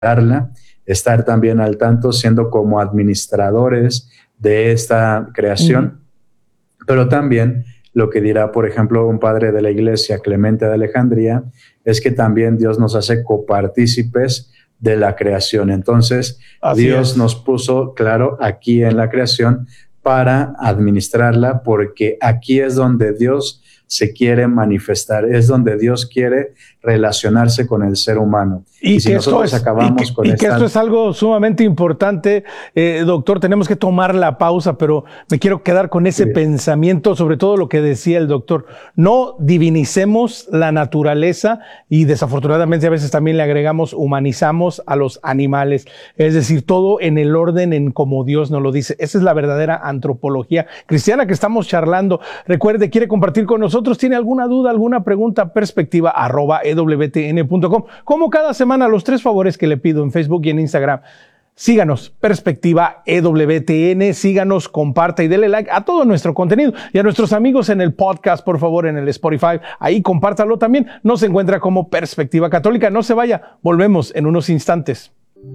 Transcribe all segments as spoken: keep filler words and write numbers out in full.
darla, estar también al tanto, siendo como administradores de esta creación, uh-huh. Pero también lo que dirá, por ejemplo, un padre de la iglesia, Clemente de Alejandría, es que también Dios nos hace copartícipes de la creación. Entonces, Así Dios es. nos puso, claro, aquí en la creación para administrarla, porque aquí es donde Dios se quiere manifestar, es donde Dios quiere relacionarse con el ser humano. Y, y si que nosotros es, acabamos y que, con y esta... que esto es algo sumamente importante, eh, doctor, tenemos que tomar la pausa, pero me quiero quedar con ese sí. pensamiento, sobre todo lo que decía el doctor. No divinicemos la naturaleza y desafortunadamente a veces también le agregamos, humanizamos a los animales. Es decir, todo en el orden en como Dios nos lo dice. Esa es la verdadera antropología cristiana que estamos charlando. Recuerde, quiere compartir con nosotros, tiene alguna duda, alguna pregunta, perspectiva, arroba e w t n punto com. Como cada semana, los tres favores que le pido en Facebook y en Instagram. Síganos, Perspectiva E W T N, síganos, comparta y dele like a todo nuestro contenido. Y a nuestros amigos en el podcast, por favor, en el Spotify, ahí compártalo también. Nos encuentra como Perspectiva Católica. No se vaya, volvemos en unos instantes.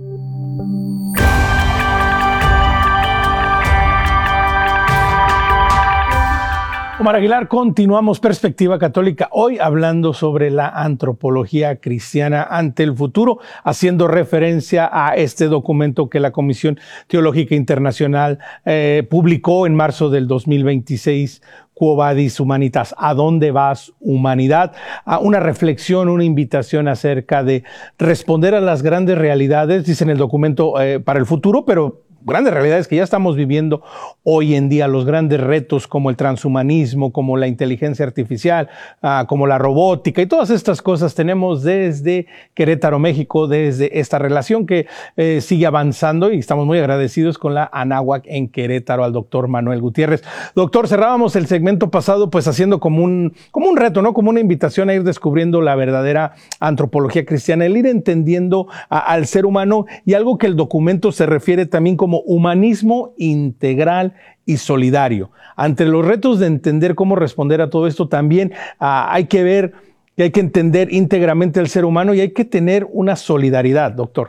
Omar Aguilar, continuamos Perspectiva Católica, hoy hablando sobre la antropología cristiana ante el futuro, haciendo referencia a este documento que la Comisión Teológica Internacional eh, publicó en marzo del dos mil veintiséis, Quo Vadis Humanitas, ¿a dónde vas, humanidad? A una reflexión, una invitación acerca de responder a las grandes realidades, dice en el documento, eh, para el futuro, pero grandes realidades que ya estamos viviendo hoy en día, los grandes retos como el transhumanismo, como la inteligencia artificial, uh, como la robótica y todas estas cosas tenemos desde Querétaro, México, desde esta relación que eh, sigue avanzando y estamos muy agradecidos con la Anáhuac en Querétaro, al doctor Manuel Gutiérrez. Doctor, cerrábamos el segmento pasado pues haciendo como un, como un reto, ¿no? Como una invitación a ir descubriendo la verdadera antropología cristiana, el ir entendiendo a, al ser humano y algo que el documento se refiere también como humanismo integral y solidario. Ante los retos de entender cómo responder a todo esto, también uh, hay que ver y hay que entender íntegramente al ser humano y hay que tener una solidaridad, doctor.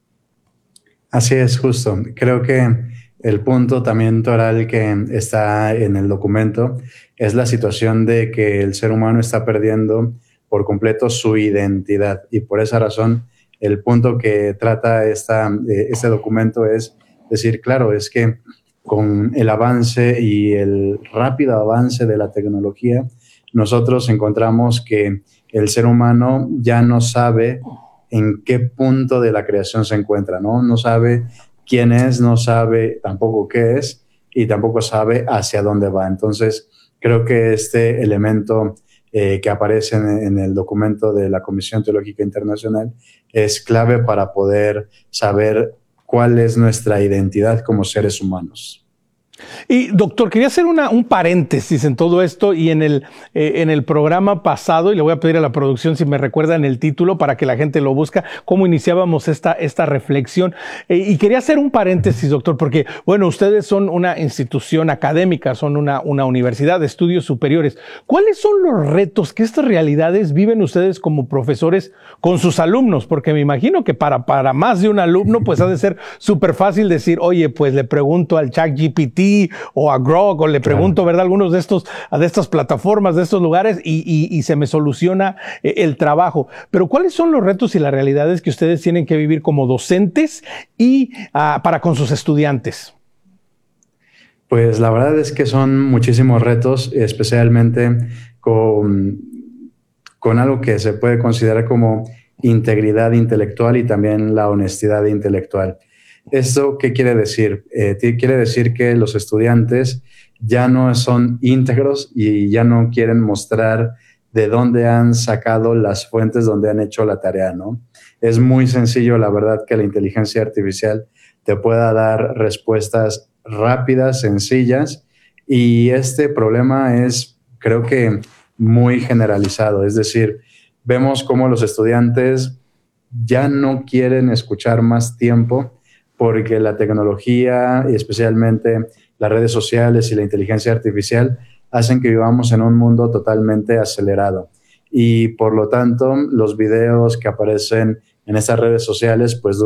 Así es, justo. Creo que el punto también toral que está en el documento es la situación de que el ser humano está perdiendo por completo su identidad, y por esa razón el punto que trata esta, eh, este documento es decir, claro, es que con el avance y el rápido avance de la tecnología, nosotros encontramos que el ser humano ya no sabe en qué punto de la creación se encuentra, ¿no? No sabe quién es, no sabe tampoco qué es y tampoco sabe hacia dónde va. Entonces, creo que este elemento eh, que aparece en, en el documento de la Comisión Teológica Internacional es clave para poder saber cuál es nuestra identidad como seres humanos. Y doctor, quería hacer una, un paréntesis en todo esto y en el, eh, en el programa pasado, y le voy a pedir a la producción si me recuerdan el título para que la gente lo busque, cómo iniciábamos esta, esta reflexión. Eh, y quería hacer un paréntesis, doctor, porque, bueno, ustedes son una institución académica, son una, una universidad de estudios superiores. ¿Cuáles son los retos que estas realidades viven ustedes como profesores con sus alumnos? Porque me imagino que para, para más de un alumno, pues ha de ser súper fácil decir, oye, pues le pregunto al ChatGPT o a Grok, o le pregunto, claro, ¿verdad? Algunos de estos, de estas plataformas, de estos lugares, y, y, y se me soluciona el trabajo. Pero ¿cuáles son los retos y las realidades que ustedes tienen que vivir como docentes y uh, para con sus estudiantes? Pues la verdad es que son muchísimos retos, especialmente con, con algo que se puede considerar como integridad intelectual y también la honestidad intelectual. ¿Esto qué quiere decir? Eh, quiere decir que los estudiantes ya no son íntegros y ya no quieren mostrar de dónde han sacado las fuentes donde han hecho la tarea, ¿no? Es muy sencillo, la verdad, que la inteligencia artificial te pueda dar respuestas rápidas, sencillas, y este problema es, creo que, muy generalizado. Es decir, vemos cómo los estudiantes ya no quieren escuchar más tiempo porque la tecnología y especialmente las redes sociales y la inteligencia artificial hacen que vivamos en un mundo totalmente acelerado. Y por lo tanto, los videos que aparecen en estas redes sociales, pues